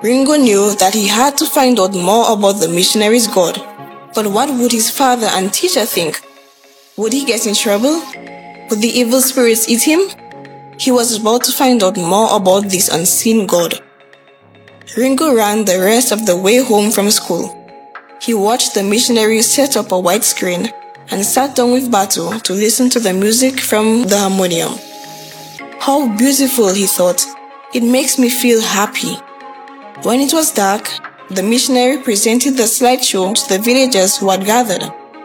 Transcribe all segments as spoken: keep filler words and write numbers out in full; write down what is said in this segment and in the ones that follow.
Ringo knew that he had to find out more about the missionary's God. But what would his father and teacher think? Would he get in trouble? Would the evil spirits eat him? He was about to find out more about this unseen God. Ringo ran the rest of the way home from school. He watched the missionary set up a white screen and sat down with Batu to listen to the music from the harmonium. How beautiful, he thought. It makes me feel happy. When it was dark, the missionary presented the slideshow to the villagers who had gathered.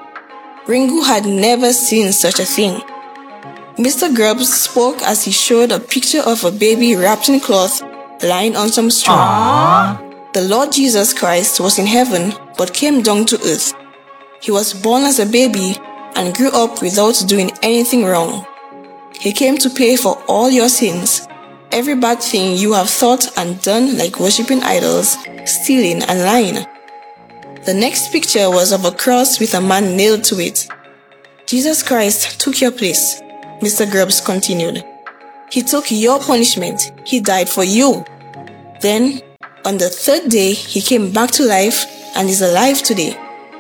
Ringo had never seen such a thing. Mister Grubbs spoke as he showed a picture of a baby wrapped in cloth lying on some straw. Aww. The Lord Jesus Christ was in heaven but came down to earth. He was born as a baby and grew up without doing anything wrong. He came to pay for all your sins. Every bad thing you have thought and done, like worshipping idols, stealing and lying. The next picture was of a cross with a man nailed to it. Jesus Christ took your place, Mister Grubbs continued. He took your punishment. He died for you. Then, on the third day, he came back to life and is alive today.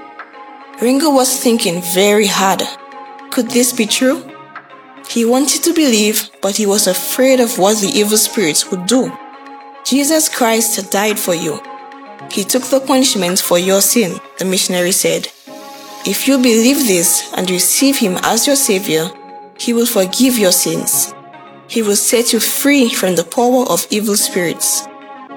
Ringo was thinking very hard. Could this be true? He wanted to believe, but he was afraid of what the evil spirits would do. Jesus Christ died for you. He took the punishment for your sin, the missionary said. If you believe this and receive him as your savior, he will forgive your sins. He will set you free from the power of evil spirits.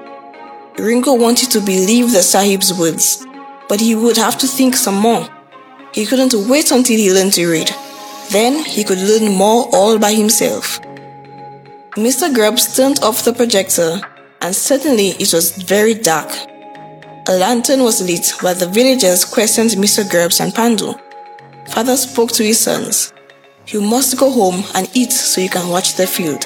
Ringo wanted to believe the Sahib's words, but he would have to think some more. He couldn't wait until he learned to read. Then he could learn more all by himself. Mister Grubbs turned off the projector, and suddenly it was very dark. A lantern was lit while the villagers questioned Mister Grubbs and Pandu. Father spoke to his sons. You must go home and eat so you can watch the field.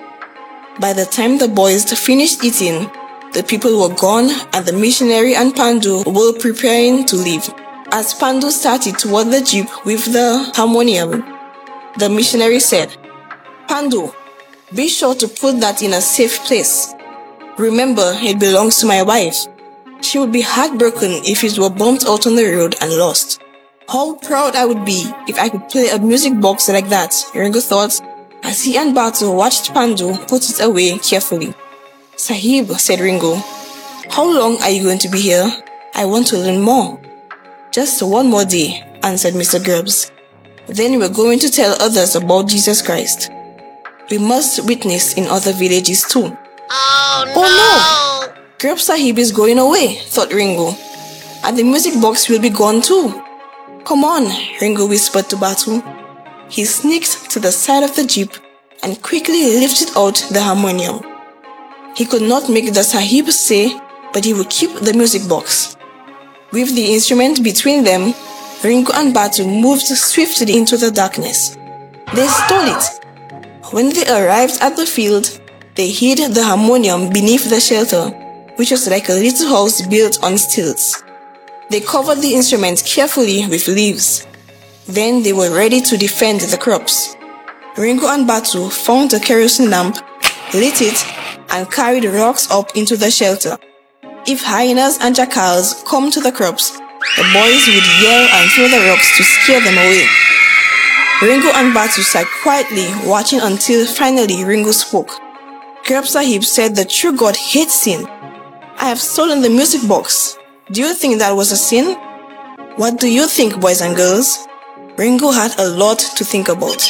By the time the boys finished eating, the people were gone and the missionary and Pandu were preparing to leave. As Pandu started toward the jeep with the harmonium, the missionary said, Pandu, be sure to put that in a safe place. Remember, it belongs to my wife. She would be heartbroken if it were bumped out on the road and lost. How proud I would be if I could play a music box like that, Ringo thought, as he and Batu watched Pandu put it away carefully. Sahib, said Ringo, how long are you going to be here? I want to learn more. Just one more day, answered Mister Grubbs. Then we're going to tell others about Jesus Christ. We must witness in other villages too. Oh no! Oh no! Grubbs Sahib is going away, thought Ringo. And the music box will be gone too. Come on, Ringo whispered to Batu. He sneaked to the side of the jeep and quickly lifted out the harmonium. He could not make the Sahib say, but he would keep the music box. With the instrument between them, Ringo and Batu moved swiftly into the darkness. They stole it. When they arrived at the field, they hid the harmonium beneath the shelter, which was like a little house built on stilts. They covered the instrument carefully with leaves. Then they were ready to defend the crops. Ringo and Batu found a kerosene lamp, lit it, and carried rocks up into the shelter. If hyenas and jackals come to the crops, the boys would yell and throw the rocks to scare them away. Ringo and Batu sat quietly watching until finally Ringo spoke. Grubbs Sahib said the true God hates sin. I have stolen the music box. Do you think that was a sin? What do you think, boys and girls? Ringo had a lot to think about.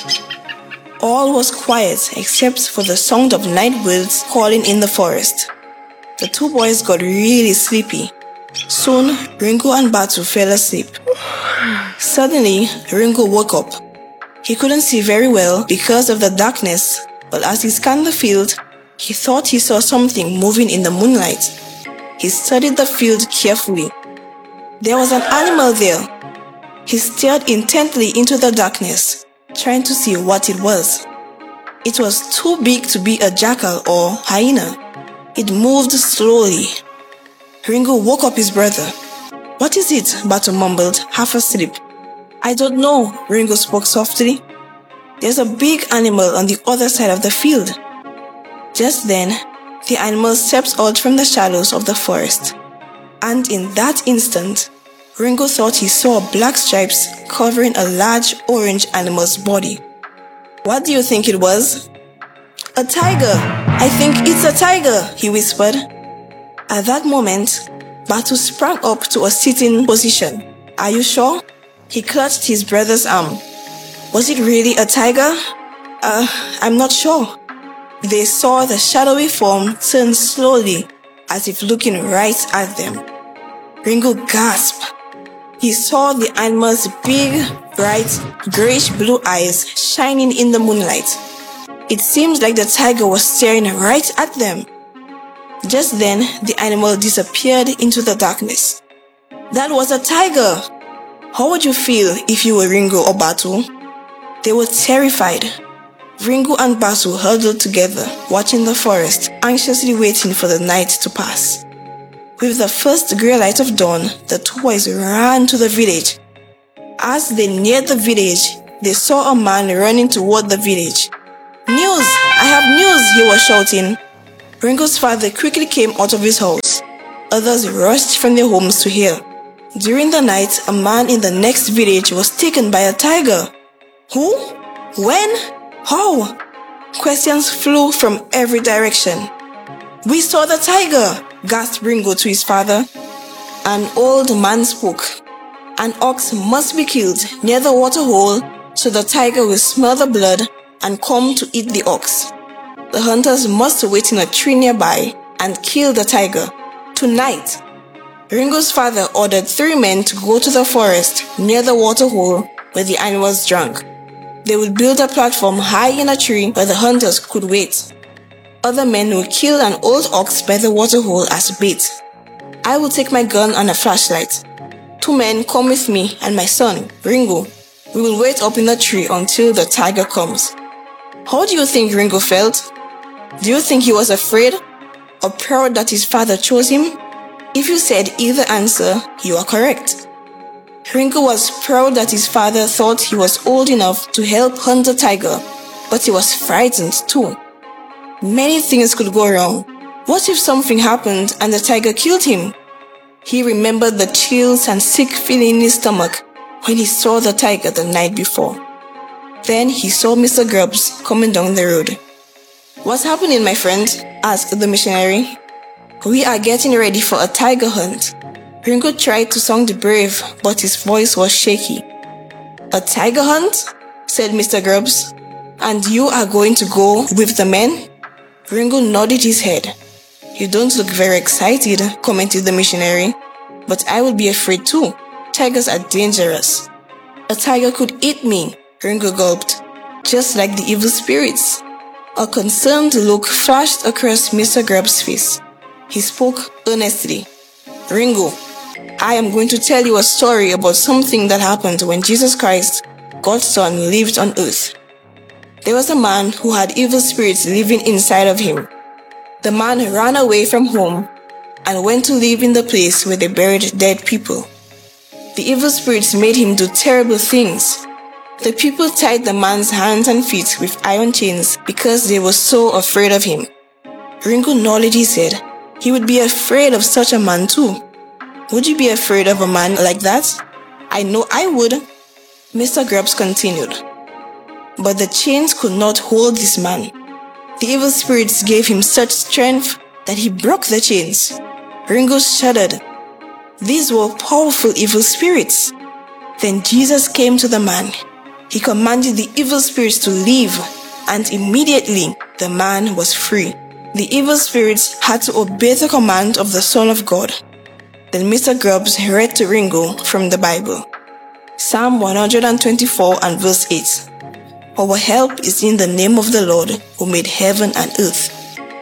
All was quiet except for the sound of night birds calling in the forest. The two boys got really sleepy. Soon, Ringo and Batu fell asleep. Suddenly, Ringo woke up. He couldn't see very well because of the darkness, but as he scanned the field, he thought he saw something moving in the moonlight. He studied the field carefully. There was an animal there. He stared intently into the darkness, trying to see what it was. It was too big to be a jackal or hyena. It moved slowly. Ringo woke up his brother. What is it? Batu mumbled, half asleep. I don't know, Ringo spoke softly. There's a big animal on the other side of the field. Just then, the animal stepped out from the shadows of the forest. And in that instant, Ringo thought he saw black stripes covering a large orange animal's body. What do you think it was? A tiger! I think it's a tiger, he whispered. At that moment, Batu sprang up to a sitting position. Are you sure? He clutched his brother's arm. Was it really a tiger? Uh, I'm not sure. They saw the shadowy form turn slowly, as if looking right at them. Ringo gasped. He saw the animal's big, bright, grayish-blue eyes shining in the moonlight. It seemed like the tiger was staring right at them. Just then, the animal disappeared into the darkness. That was a tiger! How would you feel if you were Ringo or Batu? They were terrified. Ringo and Batu huddled together, watching the forest, anxiously waiting for the night to pass. With the first grey light of dawn, the two boys ran to the village. As they neared the village, they saw a man running toward the village. News! I have news! He was shouting. Ringo's father quickly came out of his house. Others rushed from their homes to hear. During the night, a man in the next village was taken by a tiger. Who? When? How? Questions flew from every direction. We saw the tiger, gasped Ringo to his father. An old man spoke. An ox must be killed near the waterhole so the tiger will smell the blood and come to eat the ox. The hunters must wait in a tree nearby and kill the tiger. Tonight. Ringo's father ordered three men to go to the forest near the waterhole where the animals drank. They would build a platform high in a tree where the hunters could wait. Other men would kill an old ox by the waterhole as bait. I will take my gun and a flashlight. Two men come with me and my son, Ringo. We will wait up in the tree until the tiger comes. How do you think Ringo felt? Do you think he was afraid or proud that his father chose him? If you said either answer, you are correct. Ringo was proud that his father thought he was old enough to help hunt the tiger, but he was frightened too. Many things could go wrong. What if something happened and the tiger killed him? He remembered the chills and sick feeling in his stomach when he saw the tiger the night before. Then he saw Mister Grubbs coming down the road. What's happening, my friend? Asked the missionary. We are getting ready for a tiger hunt. Ringo tried to sound brave, but his voice was shaky. A tiger hunt? Said Mister Grubbs. And you are going to go with the men? Ringo nodded his head. You don't look very excited, commented the missionary. But I would be afraid too. Tigers are dangerous. A tiger could eat me, Ringo gulped, just like the evil spirits. A concerned look flashed across Mister Grubbs' face. He spoke earnestly. Ringo, I am going to tell you a story about something that happened when Jesus Christ, God's Son, lived on earth. There was a man who had evil spirits living inside of him. The man ran away from home and went to live in the place where they buried dead people. The evil spirits made him do terrible things. The people tied the man's hands and feet with iron chains because they were so afraid of him. Ringo nodded his head. He would be afraid of such a man too. Would you be afraid of a man like that? I know I would. Mister Grubbs continued. But the chains could not hold this man. The evil spirits gave him such strength that he broke the chains. Ringo shuddered. These were powerful evil spirits. Then Jesus came to the man. He commanded the evil spirits to leave, and immediately the man was free. The evil spirits had to obey the command of the Son of God. Then Mister Grubbs read to Ringo from the Bible. Psalm one hundred twenty-four and verse eight. Our help is in the name of the Lord who made heaven and earth.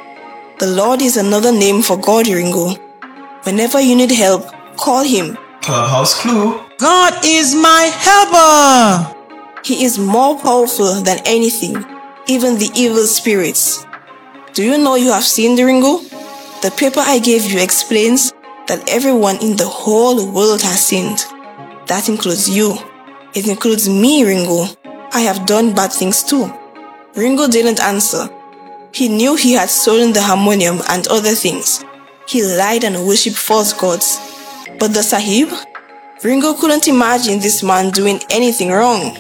The Lord is another name for God, Ringo. Whenever you need help, call him. Clubhouse Clue. God is my helper. He is more powerful than anything, even the evil spirits. Do you know you have sinned, Ringo? The paper I gave you explains that everyone in the whole world has sinned. That includes you. It includes me, Ringo. I have done bad things too. Ringo didn't answer. He knew he had stolen the harmonium and other things. He lied and worshipped false gods. But the Sahib? Ringo couldn't imagine this man doing anything wrong.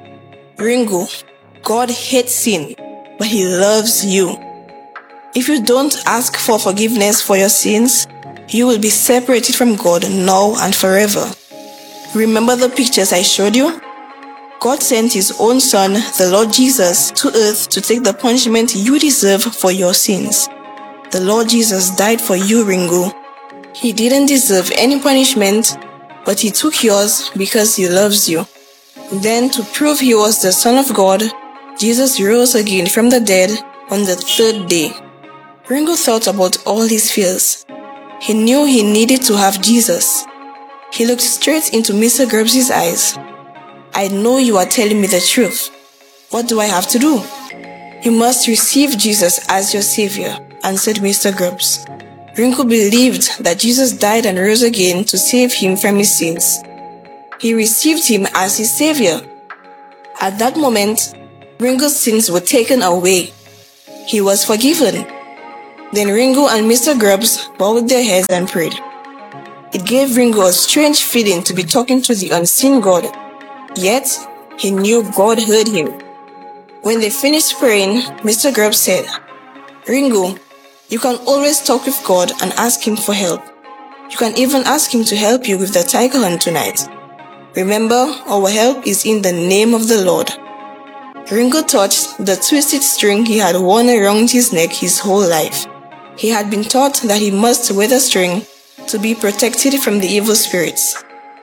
Ringo, God hates sin, but He loves you. If you don't ask for forgiveness for your sins, you will be separated from God now and forever. Remember the pictures I showed you? God sent His own Son, the Lord Jesus, to earth to take the punishment you deserve for your sins. The Lord Jesus died for you, Ringo. He didn't deserve any punishment, but He took yours because He loves you. Then, to prove He was the Son of God, Jesus rose again from the dead on the third day. Ringo thought about all his fears. He knew he needed to have Jesus. He looked straight into Mister Grubbs' eyes. I know you are telling me the truth. What do I have to do? You must receive Jesus as your Savior, answered Mister Grubbs. Ringo believed that Jesus died and rose again to save him from his sins. He received Him as his Savior. At that moment, Ringo's sins were taken away. He was forgiven. Then Ringo and Mister Grubbs bowed their heads and prayed. It gave Ringo a strange feeling to be talking to the unseen God. Yet, he knew God heard him. When they finished praying, Mister Grubbs said, Ringo, you can always talk with God and ask Him for help. You can even ask Him to help you with the tiger hunt tonight. Remember, our help is in the name of the Lord. Ringo touched the twisted string he had worn around his neck his whole life. He had been taught that he must wear the string to be protected from the evil spirits.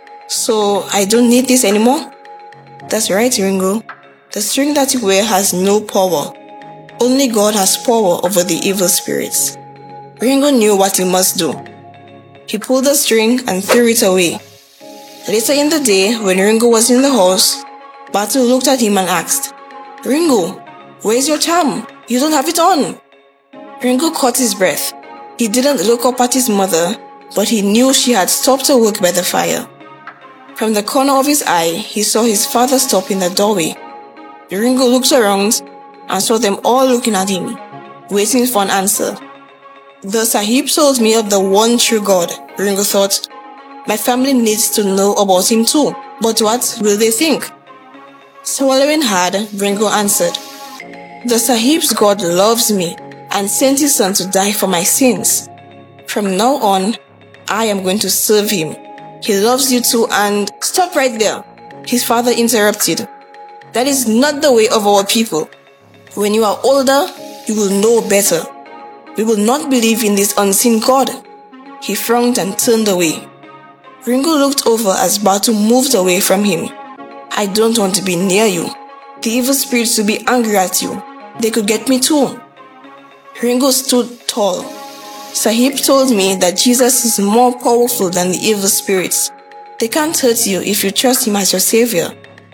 So, I don't need this anymore? That's right, Ringo. The string that you wear has no power. Only God has power over the evil spirits. Ringo knew what he must do. He pulled the string and threw it away. Later in the day, when Ringo was in the house, Batu looked at him and asked, Ringo, where's your charm? You don't have it on. Ringo caught his breath. He didn't look up at his mother, but he knew she had stopped her work by the fire. From the corner of his eye, he saw his father stop in the doorway. Ringo looked around and saw them all looking at him, waiting for an answer. The Sahib told me of the one true God, Ringo thought. My family needs to know about Him too, but what will they think? Swallowing hard, Ringo answered, The Sahib's God loves me and sent His Son to die for my sins. From now on, I am going to serve Him. He loves you too and… Stop right there, his father interrupted. That is not the way of our people. When you are older, you will know better. We will not believe in this unseen God. He frowned and turned away. Ringo looked over as Batu moved away from him. I don't want to be near you. The evil spirits will be angry at you. They could get me too. Ringo stood tall. Sahib told me that Jesus is more powerful than the evil spirits. They can't hurt you if you trust Him as your Savior.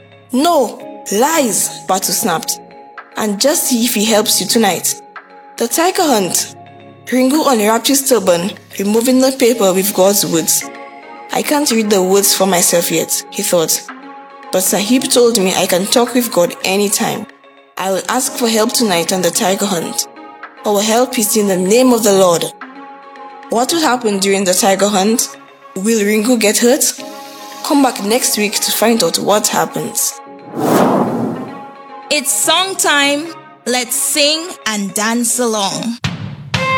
No, lies, Batu snapped. And just see if He helps you tonight. The tiger hunt. Ringo unwrapped his turban, removing the paper with God's words. I can't read the words for myself yet, he thought. But Sahib told me I can talk with God anytime. I will ask for help tonight on the tiger hunt. Our help is in the name of the Lord. What will happen during the tiger hunt? Will Ringo get hurt? Come back next week to find out what happens. It's song time. Let's sing and dance along.